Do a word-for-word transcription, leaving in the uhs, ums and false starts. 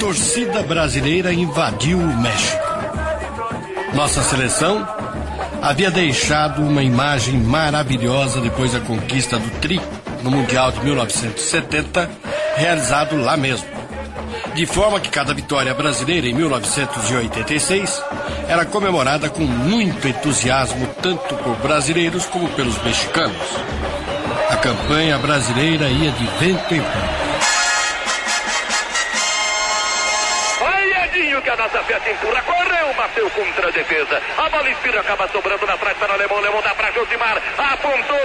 torcida brasileira invadiu o México. Nossa seleção havia deixado uma imagem maravilhosa depois da conquista do Tri no Mundial de mil novecentos e setenta, realizado lá mesmo. De forma que cada vitória brasileira em mil novecentos e oitenta e seis era comemorada com muito entusiasmo tanto por brasileiros como pelos mexicanos. A campanha brasileira ia de vento em vento. Que a nossa festa empurra, correu, bateu contra a defesa, a bola inspira, acaba sobrando na frente para o Alemão, Alemão dá para Josimar, apontou